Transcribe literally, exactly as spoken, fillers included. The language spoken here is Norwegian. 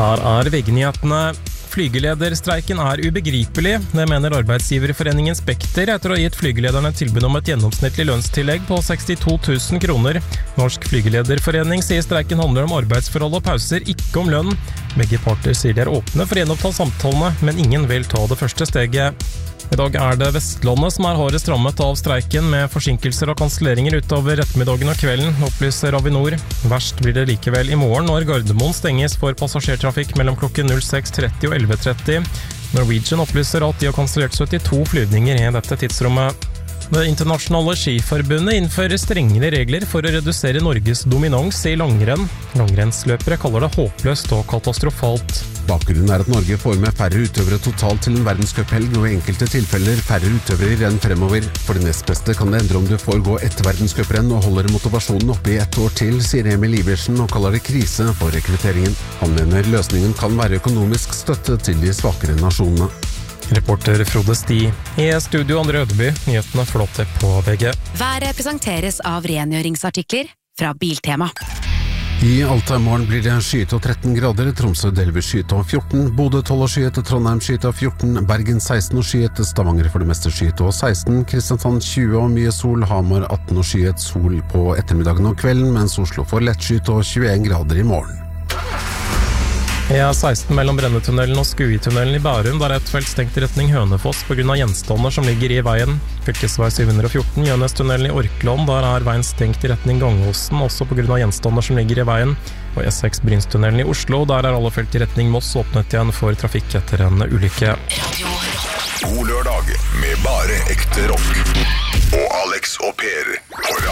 Her er V G-nyhetene. Flygelederstreiken er ubegripelig, det mener arbeidsgiverforeningen Spekter etter å ha gitt flygelederne tilbud om et gjennomsnittlig lønnstillegg på sekstito tusen kroner. Norsk flygelederforening sier streiken handler om arbeidsforhold og pauser, ikke om lønn. Begge parter sier de er åpne for å gjenoppta samtalene, men ingen vil ta det første steget. I dag er det Vestlandet som er hardest rammet av streiken, med forsinkelser og kanselleringer utover ettermiddagen og kvelden, opplyser Avinor. Verst blir det likevel i morgen når Gardermoen stenges for passasjertrafikk mellom klokken seks tretti og elleve tretti. Norwegian opplyser at de har kansellert syttito flyvninger i dette tidsrommet. Det internasjonale skiforbundet innfører strengere regler for å redusere Norges dominans i langrenn. Langrennsløpere kaller det håpløst og katastrofalt. Bakgrunnen er at Norge får med færre utøvere totalt til en verdenscuphelg, og i enkelte tilfeller færre utøvere i renn fremover. For det nest beste kan det endre om du får gå ett verdenscuprenn og holder motivasjonen oppe i ett år til, sier Emil Iversen og kaller det krise for rekrutteringen. Han mener løsningen kan være økonomisk støtte til de svakere nasjonene. Reporter Frode Sti. I studio Andre Ødeby, nyhetene flåtte på V G. Været presenteres av rengjøringsartikler fra Biltema. I Alta i morgen blir det skyet og tretten grader, Tromsø delvis skyet og fjorten, Bodø tolv og skyet, Trondheim skyet og fjorten, Bergen seksten og skyet, Stavanger for det meste skyet og seksten, Kristiansand tjue og mye sol, Hamar atten og skyet, sol på ettermiddagen og kvelden, mens Oslo får lett skyet og tjueen grader i morgen. E seksten mellom Brennetunnelen og Skuitunnelen i Bærum, der et felt stengt i retning Hønefoss på grunn av gjenstander som ligger i veien. Fylkesvei syv hundre og fjorten, Gjønestunnelen i Orkland, der er veien stengt i retning Gangåsen, også på grunn av gjenstander som ligger i veien. Og E seks Brynstunnelen i Oslo, der er alle felt i retning Moss åpnet igjen for trafikk etter en ulykke. God lørdag med bare ekte rock. Og Alex og Per på